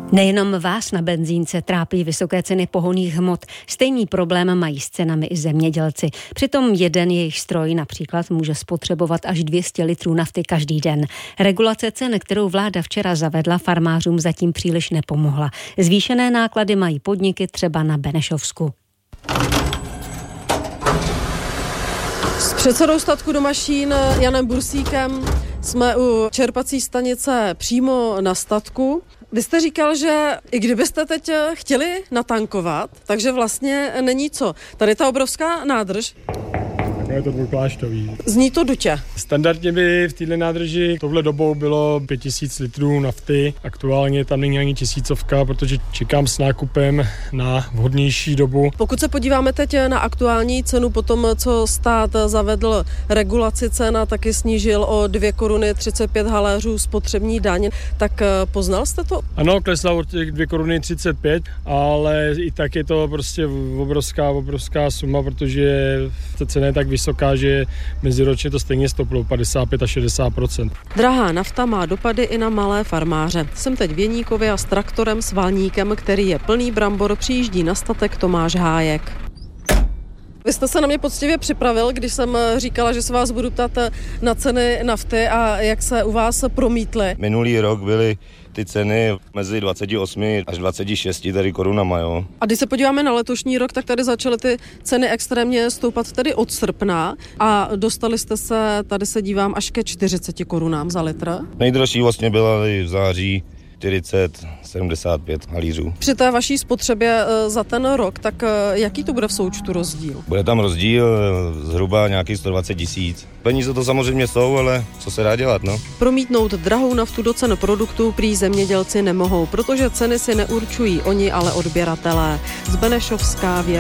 Nejenom vás na benzínce trápí vysoké ceny pohonných hmot. Stejný problém mají s cenami i zemědělci. Přitom jeden jejich stroj například může spotřebovat až 200 litrů nafty každý den. Regulace cen, kterou vláda včera zavedla, farmářům zatím příliš nepomohla. Zvýšené náklady mají podniky třeba na Benešovsku. S předsedou statku Domašín Janem Bursíkem jsme u čerpací stanice přímo na statku. Vy jste říkal, že i kdybyste teď chtěli natankovat, takže vlastně není co. Tady ta obrovská nádrž. Je to dvoupláštový. Zní to dutě. Standardně by v této nádrži touhle dobou bylo 5000 litrů nafty. Aktuálně tam není ani 1000, protože čekám s nákupem na vhodnější dobu. Pokud se podíváme teď na aktuální cenu po tom, co stát zavedl regulaci cen a taky snížil o 2 koruny 35 haléřů spotřební daň, tak poznal jste to? Ano, klesla od těch 2 koruny 35, ale i tak je to prostě obrovská suma, protože ta cena je tak vysoká, že meziročně to stejně stoplo 55 až 60%. Drahá nafta má dopady i na malé farmáře. Jsem teď v Jeníkově a s traktorem s valníkem, který je plný brambor, přijíždí na statek Tomáš Hájek. Vy jste se na mě poctivě připravil, když jsem říkala, že se vás budu ptát na ceny nafty a jak se u vás promítly. Minulý rok byly ty ceny mezi 28 až 26 tady korunama, jo. A když se podíváme na letošní rok, tak tady začaly ty ceny extrémně stoupat tedy od srpna a dostali jste se, tady se dívám, až ke 40 korunám za litr. Nejdražší vlastně byla v září 40-75 halířů. Při té vaší spotřebě za ten rok, tak jaký to bude v součtu rozdíl? Bude tam rozdíl zhruba nějakých 120 000. Peníze to samozřejmě jsou, ale co se dá dělat, no? Promítnout drahou naftu do cen produktů prý zemědělci nemohou, protože ceny si neurčují oni, ale odběratelé. Z Benešovská